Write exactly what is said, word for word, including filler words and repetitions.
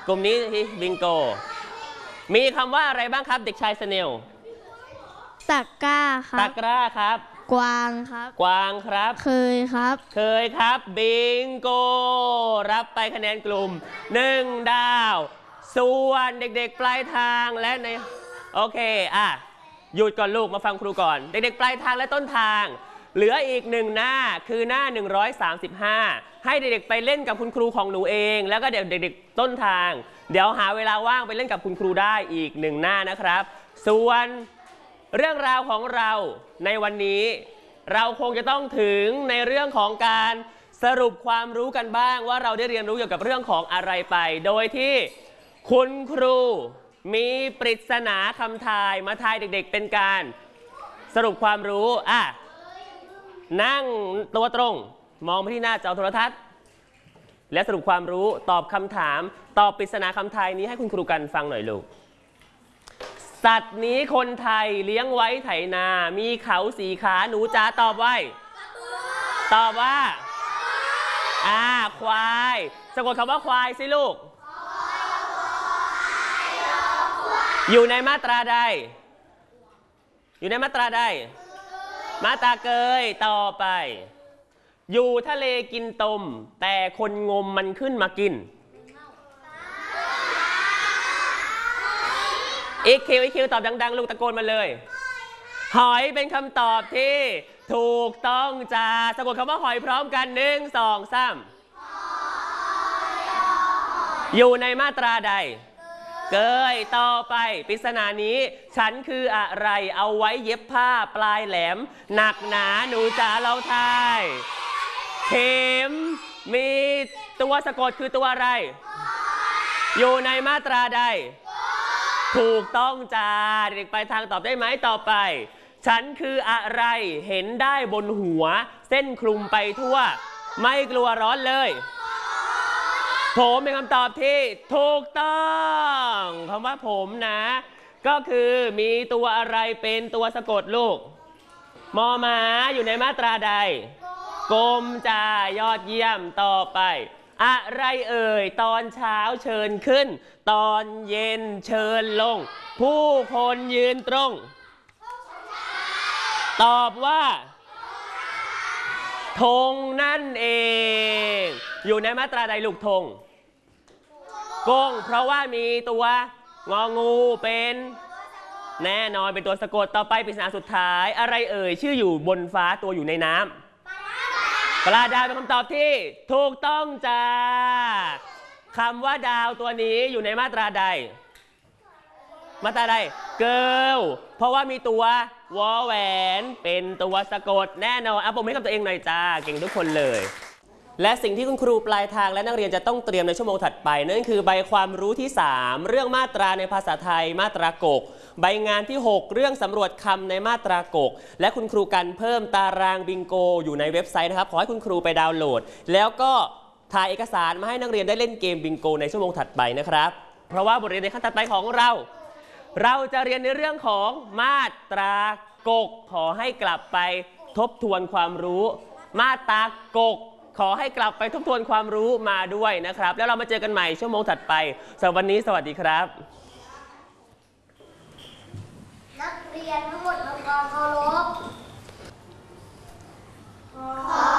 กลุ่มนี้บิงโกมีคำว่าอะไรบ้างครับเด็กชายสเนลตะกร้าครับตะกร้าครับกวางครับกวางครับเคยครับเคยครับบิงโกรับไปคะแนนกลุ่มหนึ่งดาวส่วนเด็กๆปลายทางและในโอเคอ่ะหยุดก่อนลูกมาฟังครูก่อนเด็กๆปลายทางและต้นทางเหลืออีกหนึ่งหน้าคือหน้าหนึ่งร้อยสามสิบห้าให้เด็กๆไปเล่นกับคุณครูของหนูเองแล้วก็เด็กๆต้นทางเดี๋ยวหาเวลาว่างไปเล่นกับคุณครูได้อีกหนึ่งหน้านะครับส่วนเรื่องราวของเราในวันนี้เราคงจะต้องถึงในเรื่องของการสรุปความรู้กันบ้างว่าเราได้เรียนรู้เกี่ยวกับเรื่องของอะไรไปโดยที่คุณครูมีปริศนาคำทายมาทายเด็กๆเป็นการสรุปความรู้อ่ะนั่งตัวตรงมองไปที่หน้าจอโทรทัศน์และสรุปความรู้ตอบคำถามตอบปริศนาคำทายนี้ให้คุณครูกันฟังหน่อยลูกสัตว์นี้คนไทยเลี้ยงไว้ไถนามีเขาสี่ขาหนูจ๋าตอบไว้ตอบว่าอ่าควายสะกดคำว่าควายสิลูกอยู่ในมาตราใดอยู่ในมาตราใดมาตราเกยต่อไปอยู่ทะเลกินตมแต่คนงมมันขึ้นมากินอีกคิวอีกคิวตอบดังๆลูกตะโกนมาเลยหอยเป็นคำตอบที่ถูกต้องจ้าสะกดคำว่าหอยพร้อมกันหนึ่งสองสามอยู่ในมาตราใดเกยต่อไปปริศนานี้ฉันคืออะไรเอาไว้เย็บผ้าปลายแหลมหนักหนาหนูจ๋าเราทายเข็มมีตัวสะกดคือตัวอะไรอยู่ในมาตราใดถูกต้องจ้าเด็กไปทางตอบได้ไหมต่อไปฉันคืออะไรเห็นได้บนหัวเส้นคลุมไปทั่วไม่กลัวร้อนเลยผมเป็นคำตอบที่ถูกต้องคำว่าผมนะก็คือมีตัวอะไรเป็นตัวสะกดลูกมอม้าอยู่ในมาตราใดกลมจ่ายอดเยี่ยมต่อไปอะไรเอ่ยตอนเช้าเชิญขึ้นตอนเย็นเชิญลงผู้คนยืนตรงตอบว่าธงนั่นเองอยู่ในมาตราใดลูกธงกงเพราะว่ามีตัวงองูเป็นแน่นอนเป็นตัวสะกดต่อไปปริศนาสุดท้ายอะไรเอ่ยชื่ออยู่บนฟ้าตัวอยู่ในน้ำปลาดาวเป็นคำตอบที่ถูกต้องจ้าคำว่าดาวตัวนี้อยู่ในมาตราใดมาตราใดเกิลเพราะว่ามีตัววอแหวนเป็นตัวสะกดแน่นอนอ่ะผมให้กับตัวเองหน่อยจ้าเก่งทุกคนเลยและสิ่งที่คุณครูปลายทางและนักเรียนจะต้องเตรียมในชั่วโมงถัดไปนั่นคือใบความรู้ที่สามเรื่องมาตราในภาษาไทยมาตรากกใบงานที่หกเรื่องสำรวจคำในมาตรากกและคุณครูกันเพิ่มตารางบิงโกอยู่ในเว็บไซต์นะครับขอให้คุณครูไปดาวน์โหลดแล้วก็ถ่ายเอกสารมาให้นักเรียนได้เล่นเกมบิงโกในชั่วโมงถัดไปนะครับเพราะว่าบทเรียนในขั้นถัดไปของเราเราจะเรียนในเรื่องของมาตรากกขอให้กลับไปทบทวนความรู้มาตรากกขอให้กลับไปทบทวนความรู้มาด้วยนะครับแล้วเรามาเจอกันใหม่ชั่วโมงถัดไปสำหรับวันนี้สวัสดีครับนักเรียนทั้งหมดทำความเคารพ